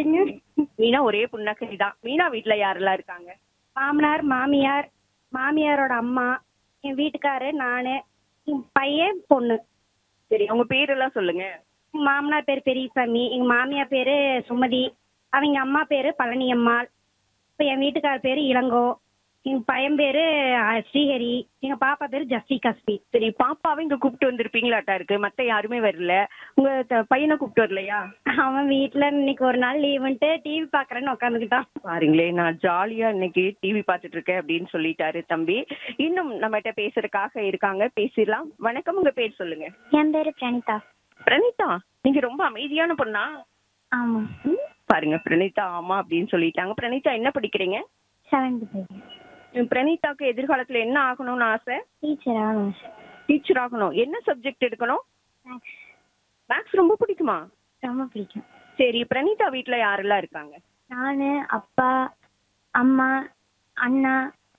இல்லைங்க. மீனா ஒரே புன்னகை தான். மீனா வீட்ல யாரெல்லாம் இருக்காங்க? மாமனார், மாமியார், மாமியாரோட அம்மா, என் வீட்டுக்காரு, நானு, என் பையன், பொண்ணு. சரி, உங்க பேரெல்லாம் சொல்லுங்க. எங்க மாமனார் பேரு பெரியசாமி, எங்க மாமியார் பேரு சுமதி, அவங்க அம்மா பேரு பழனியம்மாள். இப்ப என் வீட்டுக்கார் பேரு இளங்கோ, எங்க பையன் பேரு ஸ்ரீஹரி, எங்க பாப்பா பேரு ஜஸ்டிகாஸ்பி. சரி, பாப்பாவை இங்க கூப்பிட்டு வந்திருப்பீங்களாட்டா இருக்கு. மத்த யாருமே வரல. உங்க பையனை கூப்பிட்டு வரலையா? அவன் வீட்டுல இன்னைக்கு ஒரு நாள் லீவுன்ட்டு டிவி பாக்குறேன்னு உட்காந்துக்கிட்டான். பாருங்களேன், நான் ஜாலியா இன்னைக்கு டிவி பார்த்துட்டு இருக்கேன் அப்படின்னு சொல்லிட்டாரு தம்பி. இன்னும் நம்மகிட்ட பேசுறதுக்காக இருக்காங்க, பேசிடலாம். வணக்கம், உங்க பேர் சொல்லுங்க. என் பேரு பிரணீதா. பிரணீதா, நீங்க ரொம்ப அமைதியான பொண்ணா? ஆமா. பாருங்க, பிரணீதா ஆமா அப்படின்னு சொல்லிட்டாங்க. பிரணீதா என்ன படிக்கிறீங்க? 7th படிக்கிறேன். பிரணீதாக்கு எதிர்காலத்துல என்ன ஆகணும்னு ஆசை? டீச்சர் ஆகணும். டீச்சர் ஆகணும். என்ன சப்ஜெக்ட் எடுக்கணும்? மேக்ஸ் மேக்ஸ் ரொம்ப பிடிக்குமா? ரொம்ப பிடிக்கும். சரி, பிரணீதா வீட்ல யாரெல்லாம் இருக்காங்க? நானு, அப்பா, அம்மா, அண்ணா,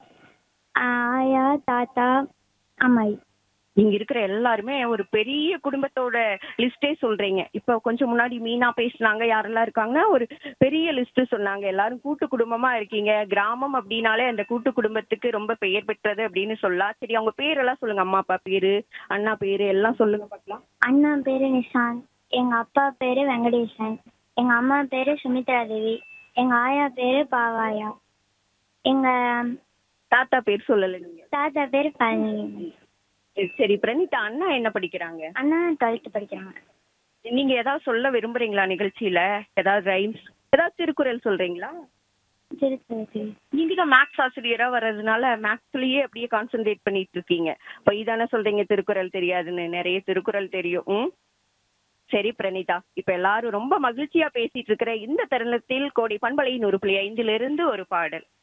ஆயா, தாத்தா, அம்மாயி. இங்க இருக்கிற எல்லாருமே ஒரு பெரிய குடும்பத்தோட லிஸ்டே சொல்றீங்க. இப்ப கொஞ்சம் முன்னாடி மீனா பேசினாங்க, யாரெல்லாம் இருக்காங்கன்னா ஒரு பெரிய லிஸ்ட் சொன்னாங்க. எல்லாரும் கூட்டு குடும்பமா இருக்கீங்க. கிராமம் அப்படின்னாலே அந்த கூட்டு குடும்பத்துக்கு ரொம்ப பெயர் பெற்றது அப்படின்னு சொல்லலாம். சரி, அவங்க பேரெல்லாம் சொல்லுங்க. அம்மா அப்பா பேரு, அண்ணா பேரு எல்லாம் சொல்லுங்க பார்க்கலாம். அண்ணா பேரு நிஷாந்த், எங்க அப்பா பேரு வெங்கடேசன், எங்க அம்மா பேரு சுமித்ரா தேவி, எங்க ஆயா பேரு பாவாயா, எங்க தாத்தா பேர் சொல்லல நீங்க. தாத்தா பேரு பழனி. சரி, பிரணீதா அண்ணா என்ன படிக்கிறாங்க? அண்ணா 12th படிக்கிறாங்க. நீங்க ஏதாவது சொல்ல விரும்புறீங்களா நிகழ்ச்சியில? ஏதாவது ரைம்ஸ், ஏதாவது திருக்குறள் சொல்றீங்களா? சரி சரி சரி. நீங்க தான் மேக்ஸ் ஆசிரியரா வர்றதுனால மேக்ஸ்லயே அப்படியே கான்சென்ட்ரேட் பண்ணிட்டு இருக்கீங்க. இப்ப இதானே சொல்றீங்க திருக்குறள் தெரியாதுன்னு. நிறைய திருக்குறள் தெரியும். சரி பிரணீதா, இப்ப எல்லாரும் ரொம்ப மகிழ்ச்சியா பேசிட்டு இருக்கிற இந்த தருணத்தில் கோடி பண்பலை 100.5 ஒரு பாடல்.